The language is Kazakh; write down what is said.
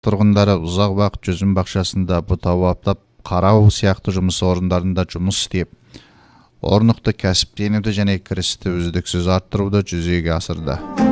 тұрғындары ұзақ уақыт жүзім бақшасында бұта баптап, қарау сияқты жұмыс орындарында жұмыс істеп, орнықты кәсіптенуді және кірісті үздіксіз арттыруды жүзеге асырды.